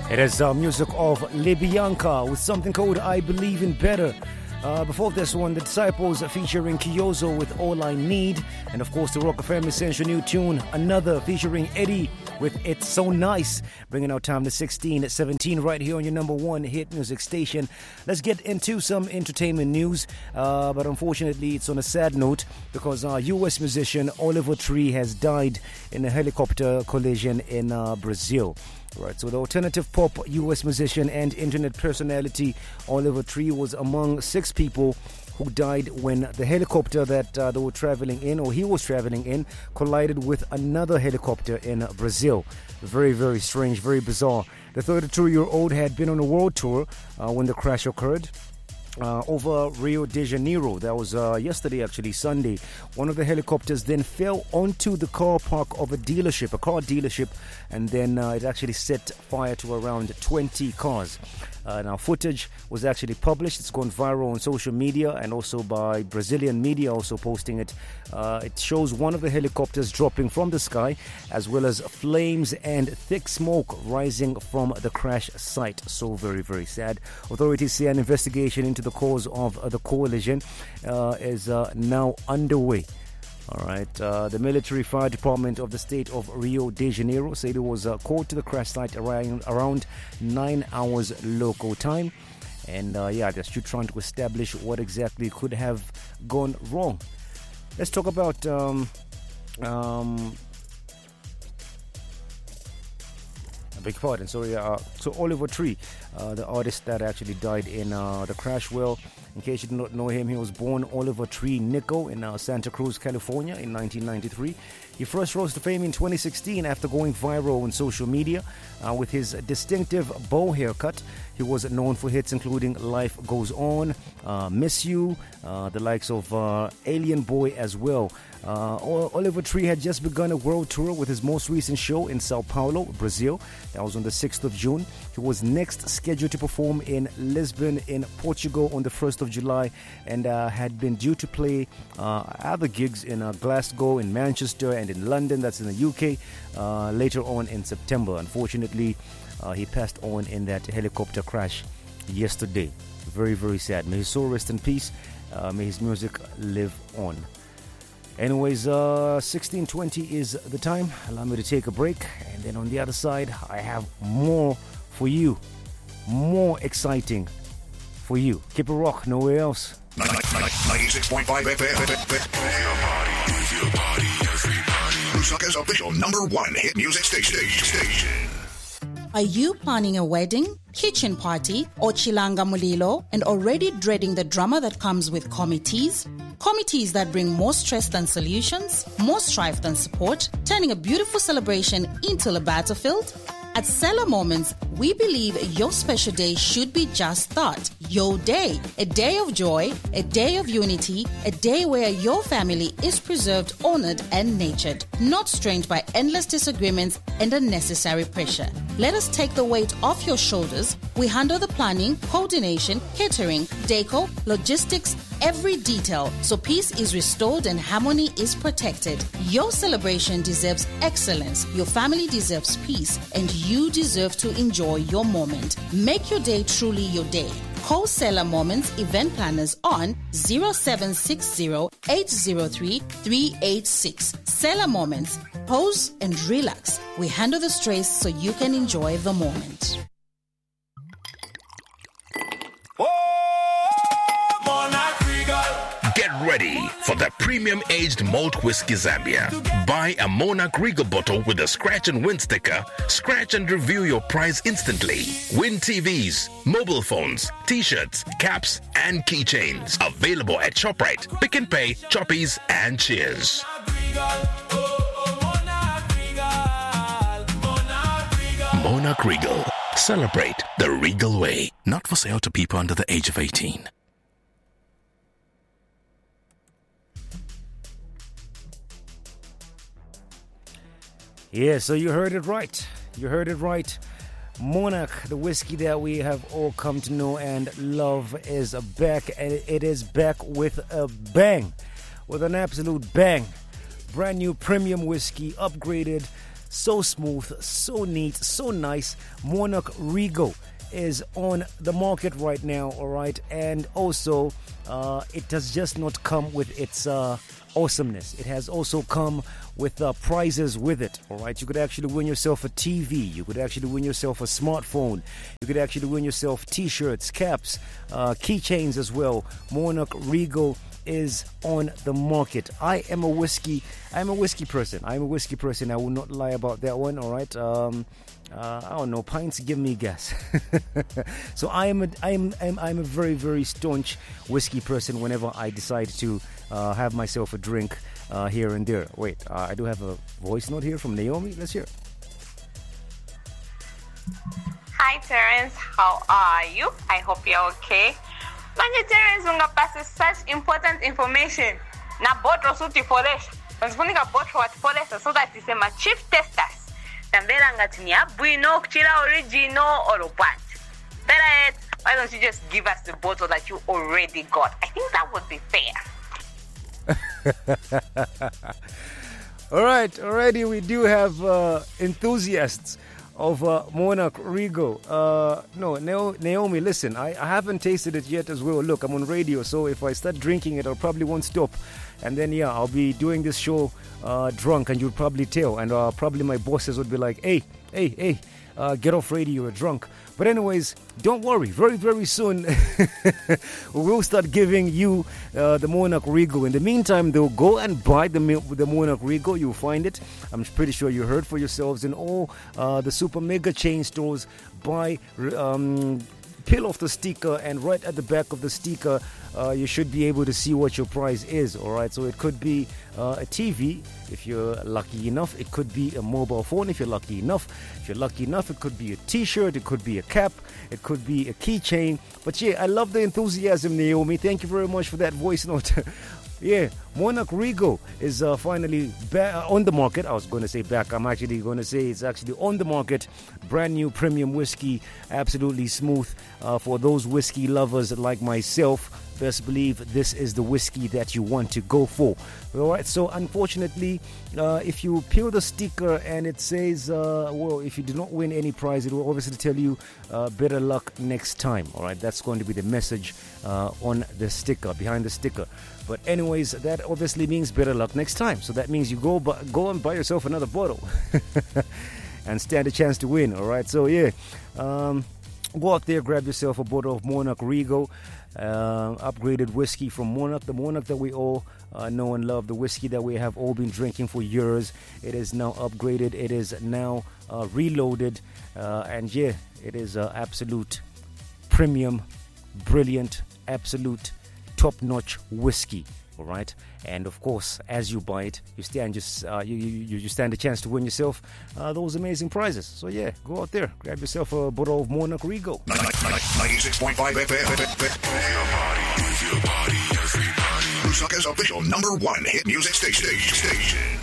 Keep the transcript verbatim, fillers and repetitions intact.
It is uh, music of Libianca with something called I Believe in Better. Uh, before this one, The Disciples featuring Kyozo with All I Need. And of course, the Rock F M Essential new tune, Another, featuring Eddie with It's So Nice. Bringing our time to sixteen at seventeen right here on your number one hit music station. Let's get into some entertainment news. Uh, but unfortunately, it's on a sad note because our U S musician Oliver Tree has died in a helicopter collision in uh, Brazil. Right, so the alternative pop U S musician and internet personality Oliver Tree was among six people who died when the helicopter that uh, they were traveling in, or he was traveling in, collided with another helicopter in Brazil. Very, very strange, very bizarre. The thirty-two-year-old had been on a world tour uh, when the crash occurred. Uh, over Rio de Janeiro. That was uh, yesterday, actually, Sunday. One of the helicopters then fell onto the car park of a dealership, a car dealership, and then uh, it actually set fire to around twenty cars. Uh, now, footage was actually published. It's gone viral on social media and also by Brazilian media also posting it. Uh, it shows one of the helicopters dropping from the sky, as well as flames and thick smoke rising from the crash site. So very, very sad. Authorities say an investigation into the cause of uh, the collision uh, is uh, now underway. All right. Uh, the military fire department of the state of Rio de Janeiro said it was uh, called to the crash site around, around nine hours local time. And uh, yeah, they're still trying to establish what exactly could have gone wrong. Let's talk about um, um, I beg your pardon, sorry. Uh, so Oliver Tree, uh, the artist that actually died in uh, the crash. Well, in case you do not know him, he was born Oliver Tree Nico in uh, Santa Cruz, California in nineteen ninety-three. He first rose to fame in twenty sixteen after going viral on social media uh, with his distinctive bow haircut. He was known for hits including Life Goes On, uh, Miss You, uh, the likes of uh, Alien Boy as well. Uh, Oliver Tree had just begun a world tour with his most recent show in Sao Paulo, Brazil. That was on the sixth of June. He was next scheduled to perform in Lisbon in Portugal on the first of July and uh, had been due to play uh, other gigs in uh, Glasgow, in Manchester and in London, that's in the U K, uh, later on in September. Unfortunately, uh, he passed on in that helicopter crash yesterday. Very, very sad. May his soul rest in peace. Uh, may his music live on. Anyways, uh, sixteen twenty is the time. Allow me to take a break. And then on the other side, I have more for you. More exciting for you. Keep it rock, nowhere else. ninety-six point five F M. Move your body, everybody. Lusaka's official number one hit music station. Are you planning a wedding, kitchen party, or chilanga mulilo and already dreading the drama that comes with committees? Committees that bring more stress than solutions, more strife than support, turning a beautiful celebration into a battlefield? At Seller Moments, we believe your special day should be just that, your day. A day of joy, a day of unity, a day where your family is preserved, honored, and nurtured, not strained by endless disagreements and unnecessary pressure. Let us take the weight off your shoulders. We handle the planning, coordination, catering, decor, logistics, every detail, so peace is restored and harmony is protected. Your celebration deserves excellence, your family deserves peace, and you deserve to enjoy your moment. Make your day truly your day. Call Seller Moments event planners on zero seven six zero, eight zero three, three eight six. Seller Moments. Pose and relax. We handle the stress so you can enjoy the moment. Get ready for the premium aged malt whiskey Zambia. Buy a Monarch Regal bottle with a scratch and win sticker. Scratch and review your prize instantly. Win T Vs, mobile phones, t-shirts, caps, and keychains. Available at ShopRite, Pick and Pay, Choppies, and Cheers. Monarch Regal. Celebrate the Regal way. Not for sale to people under the age of eighteen. Yeah, so you heard it right. You heard it right. Monarch, the whiskey that we have all come to know and love, is back, and it is back with a bang, with an absolute bang. Brand new premium whiskey, upgraded so smooth, so neat, so nice. Monarch Regal is on the market right now, all right? And also, uh, it does just not come with its uh, awesomeness. It has also come with uh, prizes with it, all right? You could actually win yourself a T V. You could actually win yourself a smartphone. You could actually win yourself T-shirts, caps, uh, keychains as well. Monarch Regal is on the market. I am a whiskey, I'm a whiskey person. I'm a whiskey person. I will not lie about that one, all right? Um... Uh, I don't know, pints give me gas. So I am a, I am, I'm, I'm a very, very staunch whiskey person whenever I decide to uh, have myself a drink uh, here and there. Wait, uh, I do have a voice note here from Naomi. Let's hear it. Hi Terence, how are you? I hope you're okay. Manje Terence, ungapasa such important information. Na botro suti foresha. Unzifunika botro wat foresha so that it's a chief testers. Tambera ngati ni abuino kuchira original or what? Better yet, why don't you just give us the bottle that you already got? I think that would be fair. All right, already we do have uh, enthusiasts of uh, Monarch Regal. Uh, no, Naomi, listen, I, I haven't tasted it yet as well. Look, I'm on radio, so if I start drinking it, I probably won't stop. And then, yeah, I'll be doing this show uh, drunk, and you'll probably tell. And uh, probably my bosses would be like, hey, hey, hey, uh, get off radio, you're drunk. But anyways, don't worry. Very, very soon, we'll start giving you uh, the Monarch Regal. In the meantime, though, go and buy the, the Monarch Regal. You'll find it. I'm pretty sure you heard for yourselves in all uh, the super mega chain stores. Buy... Um, peel off the sticker, and right at the back of the sticker uh, you should be able to see what your prize is, all right? So it could be uh, a T V if you're lucky enough. It could be a mobile phone if you're lucky enough. If you're lucky enough, it could be a T-shirt, it could be a cap, it could be a keychain. But yeah, I love the enthusiasm, Naomi. Thank you very much for that voice note. Yeah, Monarch Regal is uh, finally back on the market. I was going to say back. I'm actually going to say it's actually on the market. Brand new premium whiskey, absolutely smooth uh, for those whiskey lovers like myself. Best believe this is the whiskey that you want to go for. All right, so unfortunately, uh, if you peel the sticker and it says, uh, well, if you do not win any prize, it will obviously tell you uh, better luck next time. All right, that's going to be the message uh, on the sticker, behind the sticker. But anyways, that obviously means better luck next time. So that means you go bu- go and buy yourself another bottle and stand a chance to win. All right, so yeah, um, go out there, grab yourself a bottle of Monarch Regal, uh, upgraded whiskey from Monarch, the Monarch that we all uh, know and love, the whiskey that we have all been drinking for years. It is now upgraded. It is now uh, reloaded, uh, and yeah, it is uh, absolute premium, brilliant, absolute top-notch whiskey. All right, and of course, as you buy it, you stand just uh, you, you you stand a chance to win yourself uh, those amazing prizes. So yeah, go out there, grab yourself a bottle of Monarch Regal. ninety-six point five F M. Move your body, move your body, everybody. Lusaka's official number one hit music station. station.